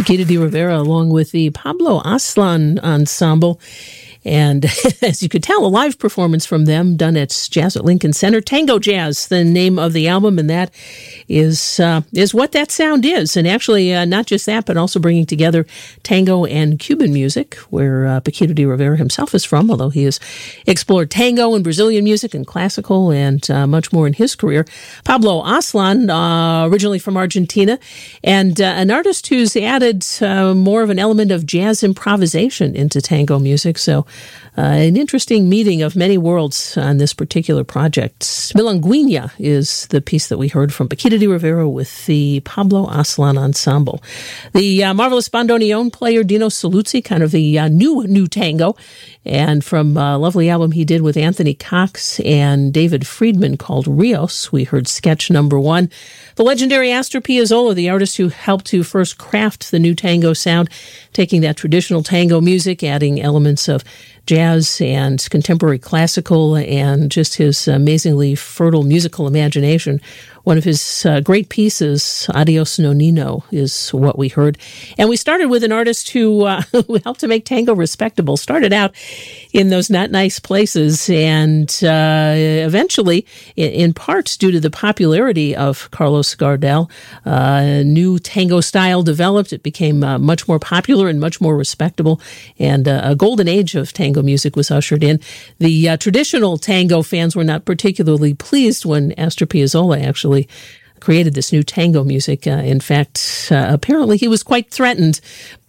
Paquita de Rivera along with the Pablo Aslan Ensemble. And as you could tell, a live performance from them done at Jazz at Lincoln Center. Tango Jazz, the name of the album, and that is what that sound is. And actually, not just that, but also bringing together tango and Cuban music, where Paquita de Rivera himself is from, although he has explored tango and Brazilian music and classical and much more in his career. Pablo Aslan, originally from Argentina, and an artist who's added more of an element of jazz improvisation into tango music. So an interesting meeting of many worlds on this particular project. Milonguinha is the piece that we heard from Paquita de Rivera with the Pablo Aslan Ensemble. The marvelous bandoneon player Dino Saluzzi, kind of the new tango, and from a lovely album he did with Anthony Cox and David Friedman called Rios, we heard sketch number 1. The legendary Astor Piazzolla, the artist who helped to first craft the new tango sound, taking that traditional tango music, adding elements of jazz and contemporary classical, and just his amazingly fertile musical imagination. One of his great pieces, Adios Nonino, is what we heard. And we started with an artist who helped to make tango respectable. Started out in those not nice places, and eventually, in part due to the popularity of Carlos Gardel, a new tango style developed. It became much more popular and much more respectable, and a golden age of tango music was ushered in. The traditional tango fans were not particularly pleased when Astor Piazzolla actually created this new tango music. In fact, apparently he was quite threatened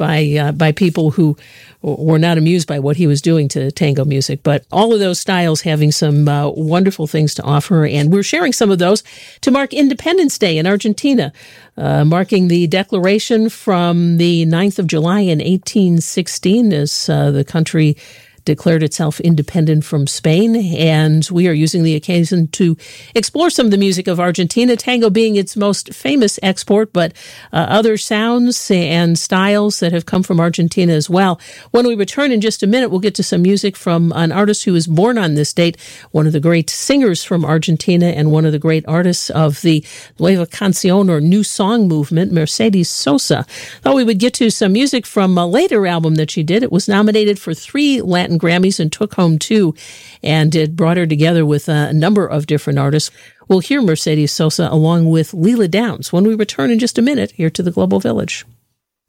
by people who were not amused by what he was doing to tango music. But all of those styles having some wonderful things to offer, and we're sharing some of those to mark Independence Day in Argentina, marking the declaration from the 9th of July in 1816 as the country declared itself independent from Spain, and we are using the occasion to explore some of the music of Argentina, tango being its most famous export, but other sounds and styles that have come from Argentina as well. When we return in just a minute, we'll get to some music from an artist who was born on this date, one of the great singers from Argentina and one of the great artists of the Nueva Canción, or New Song movement, Mercedes Sosa. Thought we would get to some music from a later album that she did. It was nominated for 3 Latin Grammys and took home 2, and it brought her together with a number of different artists. We'll hear Mercedes Sosa along with Leela Downs when we return in just a minute here to the Global Village.